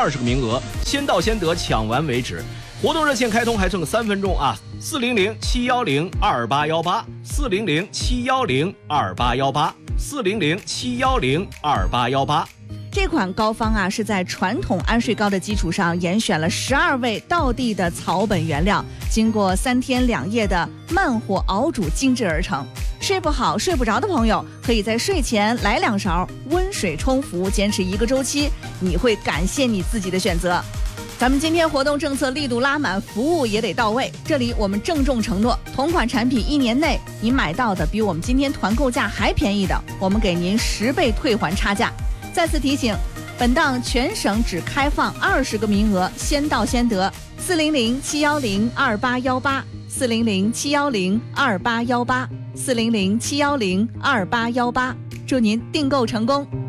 20个名额，先到先得，抢完为止。活动热线开通还剩3分钟啊！400-710-2818，400-710-2818，400-710-2818。 这款膏方啊，是在传统安睡膏的基础上严选了12味道地的草本原料，经过3天2夜的慢火熬煮精制而成。睡不好睡不着的朋友，可以在睡前来2勺温水冲服，坚持1个周期，你会感谢你自己的选择。咱们今天活动政策力度拉满，服务也得到位。这里我们郑重承诺，同款产品1年内你买到的比我们今天团购价还便宜的，我们给您10倍退还差价。再次提醒，本档全省只开放20个名额，先到先得。400-710-2818，400-710-2818，400-710-2818，祝您订购成功。